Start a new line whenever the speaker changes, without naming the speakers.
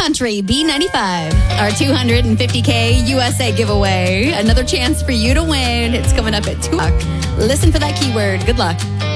country, B95. Our $250K USA giveaway. Another chance for you to win. It's coming up at 2 o'clock. Listen for that keyword. Good luck.